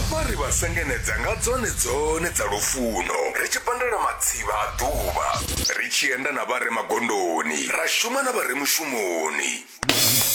hafha ri vha sengenedza nga dzone dza lufuno ri tshi pandela matsivha a ḓuvha ri tshi enda na vha re magondoni ra shuma na vha re mushumoni.